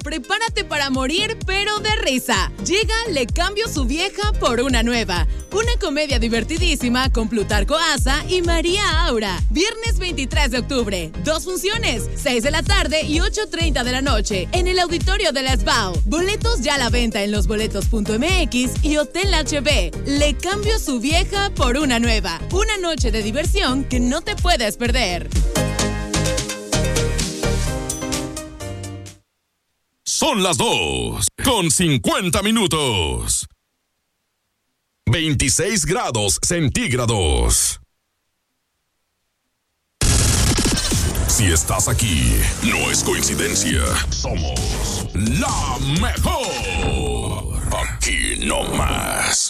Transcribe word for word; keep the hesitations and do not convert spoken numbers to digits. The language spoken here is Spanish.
prepárate para morir, pero de risa. Llega Le Cambio Su Vieja por Una Nueva. Una comedia divertidísima con Plutarco Asa y María Aura. Viernes veintitrés de octubre. Dos funciones, seis de la tarde y ocho treinta de la noche, en el auditorio de la S B A U. Boletos ya a la venta en losboletos punto m x y Hotel H B. Le Cambio Su Vieja por Una Nueva. Una noche de diversión que no te puedes perder. Son las dos, con cincuenta minutos. veintiséis grados centígrados. Si estás aquí, no es coincidencia. Somos la mejor. Aquí no más.